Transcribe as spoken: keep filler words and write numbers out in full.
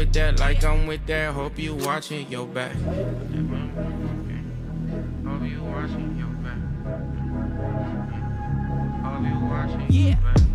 with that, like I'm with that. Hope you watching your back. Hope you watching your back. Hope you watching your back.